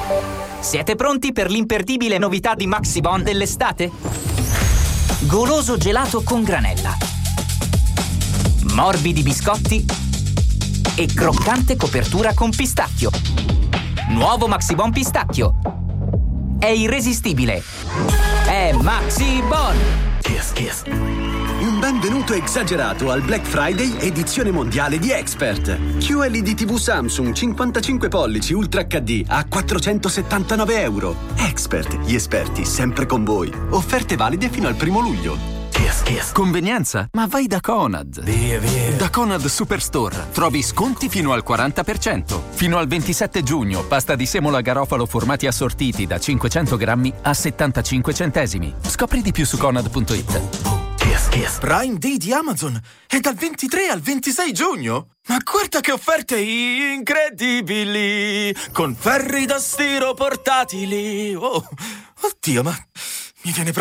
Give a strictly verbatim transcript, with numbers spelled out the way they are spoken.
Siete pronti per l'imperdibile novità di Maxibon dell'estate? Goloso gelato con granella, morbidi biscotti e croccante copertura con pistacchio. Nuovo Maxibon pistacchio. È irresistibile. È Maxibon. Kiss, kiss. Un benvenuto esagerato al Black Friday edizione mondiale di Expert. Q L E D T V Samsung cinquantacinque pollici Ultra H D a quattrocentosettantanove euro. Expert, gli esperti sempre con voi. Offerte valide fino al primo luglio. Kiss, kiss. Convenienza? Ma vai da Conad. Via, via. Da Conad Superstore trovi sconti fino al quaranta per cento. Fino al ventisette giugno, pasta di semola garofalo formati assortiti da cinquecento grammi a settantacinque centesimi. Scopri di più su conad punto it. Kiss, kiss. Prime Day di Amazon è dal ventitré al ventisei giugno. Ma guarda che offerte incredibili! Con ferri da stiro portatili. Oh, oddio, ma mi viene